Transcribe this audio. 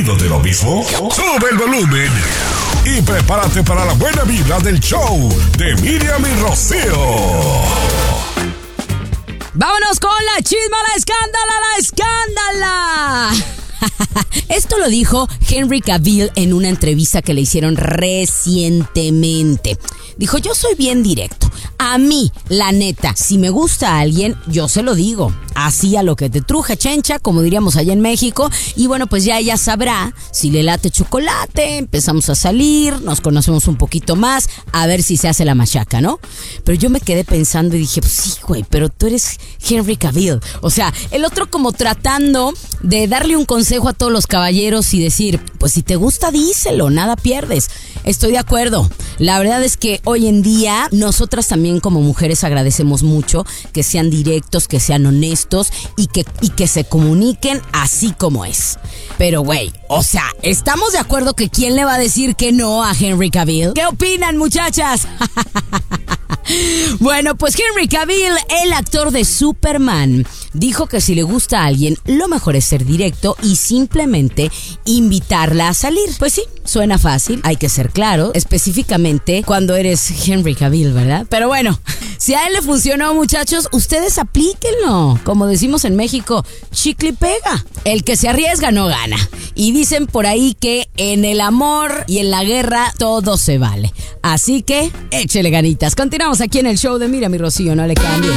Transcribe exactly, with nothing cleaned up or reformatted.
¿Aburrido de lo mismo? Sube el volumen y prepárate para la buena vibra del show de Miriam y Rocío. ¡Vámonos con la chisma, la escándala, la escándala! Esto lo dijo Henry Cavill en una entrevista que le hicieron recientemente. Dijo, yo soy bien directo. A mí, la neta, si me gusta a alguien, yo se lo digo. Así a lo que te truje, chencha, como diríamos allá en México. Y bueno, pues ya ella sabrá si le late chocolate, empezamos a salir, nos conocemos un poquito más, a ver si se hace la machaca, ¿no? Pero yo me quedé pensando y dije, pues sí, güey, pero tú eres Henry Cavill. O sea, el otro como tratando de darle un consejo a todos los caballeros y decir, pues si te gusta, díselo, nada pierdes. Estoy de acuerdo. La verdad es que hoy en día nosotras también como mujeres agradecemos mucho que sean directos, que sean honestos y que, y que se comuniquen así como es. Pero güey, o sea, ¿estamos de acuerdo que quién le va a decir que no a Henry Cavill? ¿Qué opinan, muchachas? Bueno, pues Henry Cavill, el actor de Superman, dijo que si le gusta a alguien, lo mejor es ser directo y simplemente invitarla a salir. Pues sí, suena fácil, hay que ser claro, específicamente cuando eres Henry Cavill, ¿verdad? Pero bueno, si a él le funcionó, muchachos, ustedes aplíquenlo. Como decimos en México, chicle y pega. El que se arriesga no gana. Y dicen por ahí que en el amor y en la guerra todo se vale. Así que échele ganitas. Continuamos aquí en el show de Mira mi Rocío, no le cambies.